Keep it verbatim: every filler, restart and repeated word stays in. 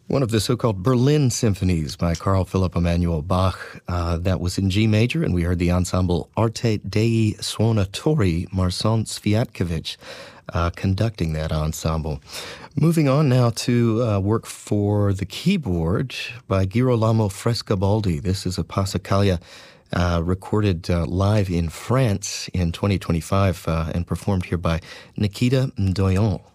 One of the so-called Berlin symphonies by Carl Philipp Emanuel Bach. Uh, that was in G major, and we heard the ensemble Arte dei Suonatori, Marcin Sviatkovich, uh, conducting that ensemble. Moving on now to uh, work for the keyboard by Girolamo Frescobaldi. This is a Passacaglia uh, recorded uh, live in France in twenty twenty-five uh, and performed here by Nikita Mdoyan.